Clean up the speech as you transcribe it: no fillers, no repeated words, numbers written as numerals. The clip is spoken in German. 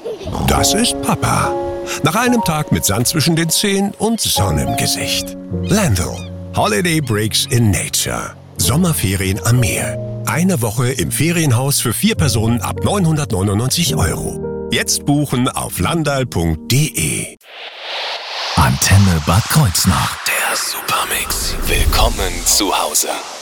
Das ist Papa. Nach einem Tag mit Sand zwischen den Zehen und Sonne im Gesicht. Landl. Holiday Breaks in Nature. Sommerferien am Meer. Eine Woche im Ferienhaus für 4 Personen ab 999 €. Jetzt buchen auf landal.de. Antenne Bad Kreuznach. Der Supermix. Willkommen zu Hause.